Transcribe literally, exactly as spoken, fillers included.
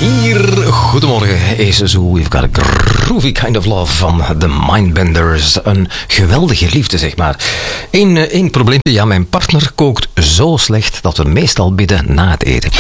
Hier, goedemorgen, is zo. We've got a groovy kind of love van The Mindbenders. Een geweldige liefde, zeg maar. Eén, één probleem, ja, mijn partner kookt zo slecht dat we meestal bidden na het eten.